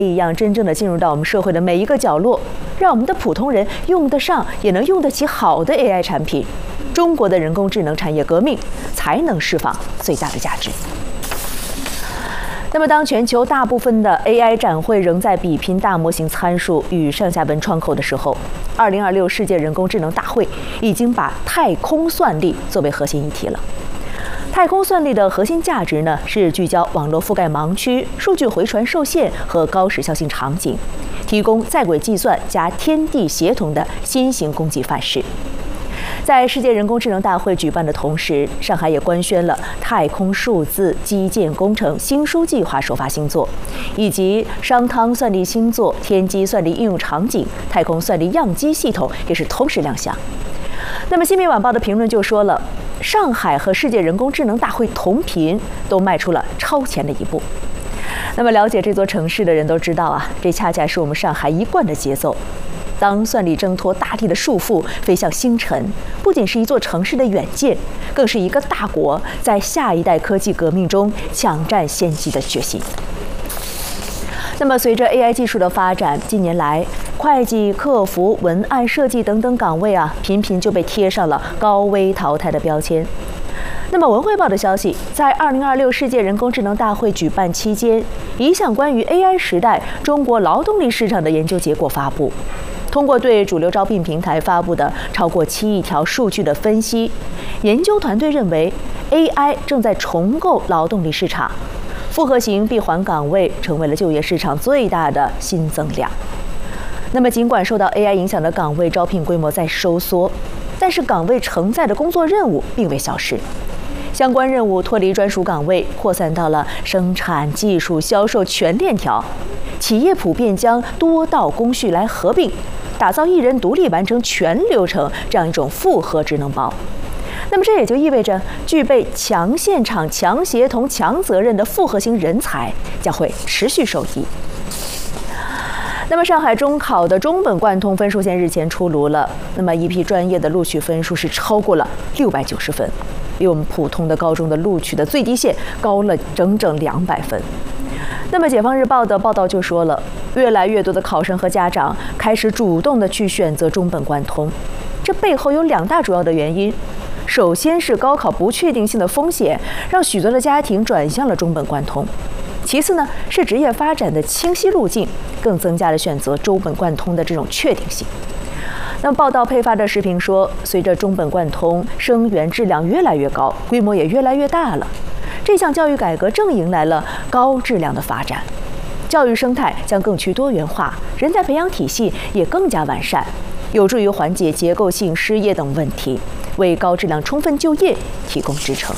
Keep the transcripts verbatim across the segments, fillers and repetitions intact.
一样真正的进入到我们社会的每一个角落，让我们的普通人用得上，也能用得起好的 A I 产品。中国的人工智能产业革命才能释放最大的价值。那么，当全球大部分的 A I 展会仍在比拼大模型参数与上下文窗口的时候，二零二六世界人工智能大会已经把太空算力作为核心议题了。太空算力的核心价值呢，是聚焦网络覆盖盲区、数据回传受限和高时效性场景，提供在轨计算加天地协同的新型工具范式。在世界人工智能大会举办的同时，上海也官宣了太空数字基建工程新书计划首发新作，以及商汤算力新作、天基算力应用场景、太空算力样机系统也是同时亮相。那么，新民晚报的评论就说了，上海和世界人工智能大会同频，都迈出了超前的一步。那么，了解这座城市的人都知道啊，这恰恰是我们上海一贯的节奏。当算力挣脱大地的束缚，飞向星辰，不仅是一座城市的远见，更是一个大国在下一代科技革命中抢占先机的决心。那么，随着 A I 技术的发展，近年来会计、客服、文案设计等等岗位啊，频频就被贴上了高危淘汰的标签。那么，文汇报的消息，在二零二六世界人工智能大会举办期间，一项关于 A I 时代中国劳动力市场的研究结果发布。通过对主流招聘平台发布的超过七亿条数据的分析，研究团队认为 A I 正在重构劳动力市场，复合型闭环岗位成为了就业市场最大的新增量。那么，尽管受到 A I 影响的岗位招聘规模在收缩，但是岗位承载的工作任务并未消失。相关任务脱离专属岗位，扩散到了生产、技术、销售全链条。企业普遍将多道工序来合并，打造一人独立完成全流程这样一种复合职能包。那么，这也就意味着，具备强现场、强协同、强责任的复合型人才将会持续受益。那么，上海中考的中本贯通分数线日前出炉了。那么，一批专业的录取分数是超过了六百九十分，比我们普通的高中的录取的最低线高了整整两百分。那么，《解放日报》的报道就说了，越来越多的考生和家长开始主动的去选择中本贯通，这背后有两大主要的原因。首先是高考不确定性的风险，让许多的家庭转向了中本贯通。其次呢，是职业发展的清晰路径，更增加了选择中本贯通的这种确定性。那么，报道配发的视频说，随着中本贯通生源质量越来越高，规模也越来越大了，这项教育改革正迎来了高质量的发展，教育生态将更趋多元化，人才培养体系也更加完善，有助于缓解结构性失业等问题，为高质量充分就业提供支撑。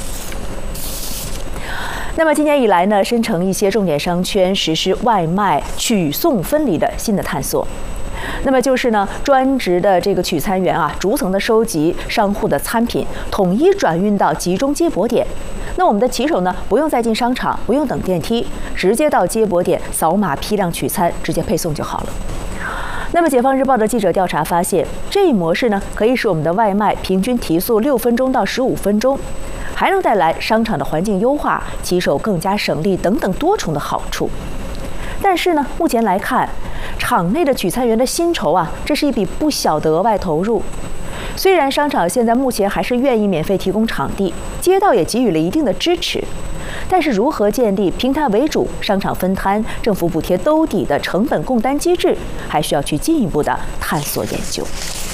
那么，今年以来呢，深成一些重点商圈实施外卖取送分离的新的探索。那么就是呢，专职的这个取餐员啊，逐层的收集商户的餐品，统一转运到集中接驳点。那我们的骑手呢，不用再进商场，不用等电梯，直接到接驳点扫码批量取餐，直接配送就好了。那么，《解放日报》的记者调查发现，这一模式呢，可以使我们的外卖平均提速六分钟到十五分钟，还能带来商场的环境优化、骑手更加省力等等多重的好处。但是呢，目前来看，场内的取餐员的薪酬啊，这是一笔不小的额外投入。虽然商场现在目前还是愿意免费提供场地，街道也给予了一定的支持，但是如何建立平台为主、商场分摊、政府补贴兜底的成本共担机制，还需要去进一步的探索研究。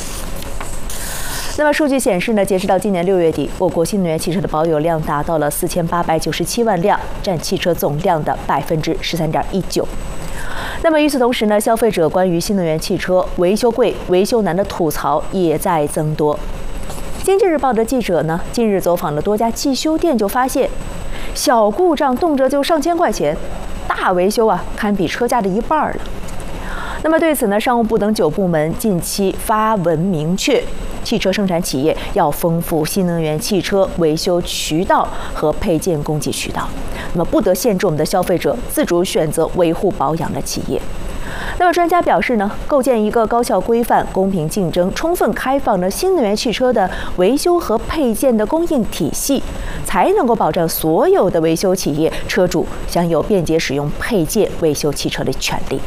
那么，数据显示呢，截止到今年六月底，我国新能源汽车的保有量达到了四千八百九十七万辆，占汽车总量的百分之十三点一九。那么与此同时呢，消费者关于新能源汽车维修贵、维修难的吐槽也在增多。经济日报的记者呢，近日走访了多家汽修店，就发现小故障动辄就上千块钱，大维修啊堪比车价的一半了。那么对此呢，商务部等九部门近期发文明确，汽车生产企业要丰富新能源汽车维修渠道和配件供给渠道，那么不得限制我们的消费者自主选择维护保养的企业。那么专家表示呢，构建一个高效规范、公平竞争、充分开放的新能源汽车的维修和配件的供应体系，才能够保障所有的维修企业车主享有便捷使用配件维修汽车的权利。